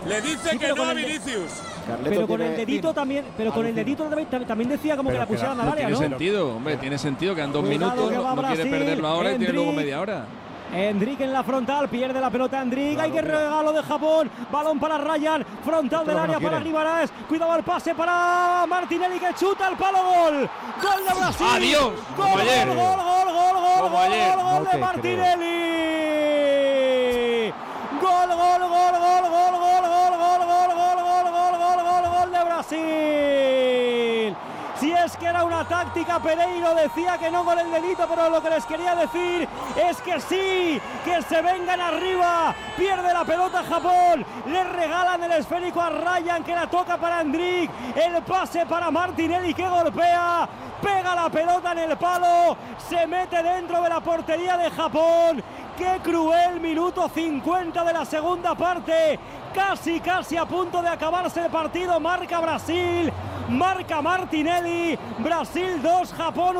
Le dice sí, que no a Vinicius. Pero con el dedito también, también decía como que la pusieran al área, ¿no? Tiene sentido, hombre, tiene sentido. Quedan 2 minutos, no quiere perderlo ahora y tiene luego media hora. Endrick en la frontal, pierde la pelota Endrick, claro, hay que regalo de Japón, balón para Ryan, frontal del área para Guimaraes, cuidado el pase para Martinelli que chuta el palo, gol de Brasil. Adiós, gol de Martinelli. Gol de Brasil. Si es que era una táctica, Pereiro decía que no con el dedito, pero lo que les quería decir es que sí, que se vengan arriba. Pierde la pelota Japón, le regalan el esférico a Ryan que la toca para Endrick, el pase para Martinelli que golpea, pega la pelota en el palo, se mete dentro de la portería de Japón. ¡Qué cruel! Minuto 50 de la segunda parte. Casi a punto de acabarse el partido. Marca Brasil. Marca Martinelli. Brasil 2, Japón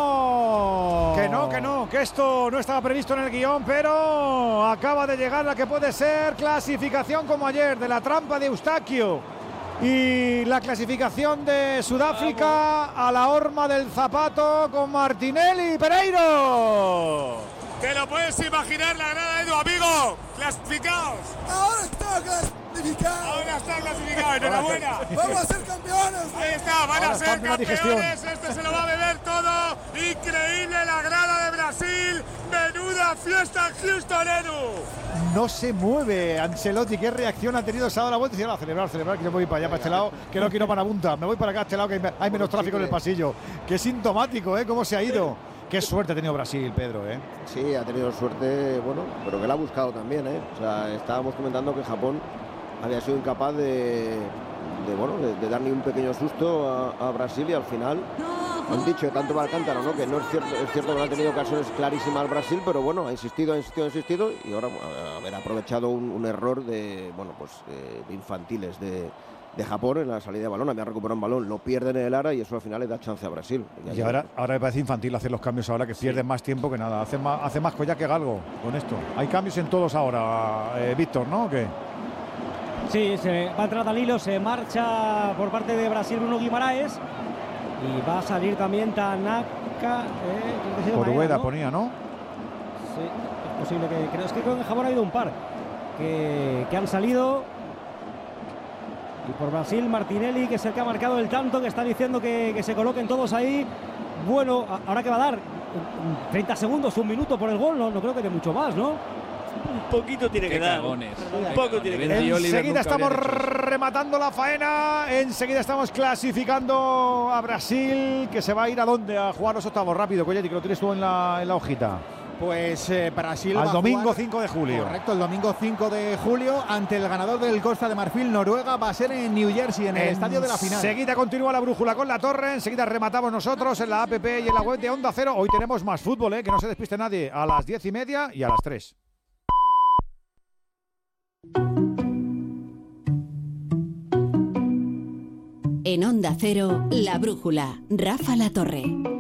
1. Que esto no estaba previsto en el guión, pero acaba de llegar la que puede ser clasificación como ayer de la trampa de Eustaquio. Y la clasificación de Sudáfrica a la horma del zapato con Martinelli. Pereiro. Te lo puedes imaginar, la grada de tu amigo. Clasificados. Ahora está clasificado. Enhorabuena. Vamos a ser campeones. Ahí está, van a ser campeones. Este se lo va a beber todo. Increíble la grada de Brasil. Menuda fiesta en Houston, Edu. No se mueve Ancelotti. ¿Qué reacción ha tenido? Se ha dado la vuelta y dice, a celebrar, que yo voy para allá, para este lado, que no quiero para punta. Me voy para acá, a este lado, que hay menos tráfico en el pasillo. Qué sintomático, cómo se ha ido. Qué suerte ha tenido Brasil, Pedro, Sí, ha tenido suerte, bueno, pero que la ha buscado también, O sea, estábamos comentando que Japón había sido incapaz de dar ni un pequeño susto a Brasil y al final han dicho de tanto para cántaro, ¿no? Que no es cierto que no ha tenido ocasiones clarísimas al Brasil, pero bueno, ha insistido y ahora haber aprovechado un error de infantiles de Japón en la salida de balón. Había recuperado un balón, lo pierden en el área y eso al final le da chance a Brasil. Y ahora me parece infantil hacer los cambios ahora, que pierden más tiempo que nada. Hace más collar que galgo con esto. Hay cambios en todos ahora, Víctor, ¿no? ¿O qué? Sí, se va a entrar Danilo, se marcha por parte de Brasil Bruno Guimaraes y va a salir también Tanaka. Orueda, ¿no? Ponía, ¿no? Sí, es posible que creo que en Japón ha habido un par que han salido. Y por Brasil, Martinelli, que es el que ha marcado el tanto, que está diciendo que se coloquen todos ahí. Bueno, ahora que va a dar 30 segundos, un minuto por el gol, no creo que dé mucho más, ¿no? Un poquito tiene que dar. Un poco tiene que dar. Enseguida estamos rematando la faena. Enseguida estamos clasificando a Brasil, que se va a ir a dónde, a jugar los octavos. Rápido, Coyetti, que lo tienes tú en la hojita. Pues Brasil al va domingo a jugar, 5 de julio. Correcto, el domingo 5 de julio ante el ganador del Costa de Marfil, Noruega. Va a ser en New Jersey, en el estadio de la final. Enseguida continúa la brújula con la torre. Enseguida rematamos nosotros en la app y en la web de Onda Cero. Hoy tenemos más fútbol, que no se despiste nadie. A las 10:30 y a las 3. En Onda Cero, la brújula. Rafa La Torre.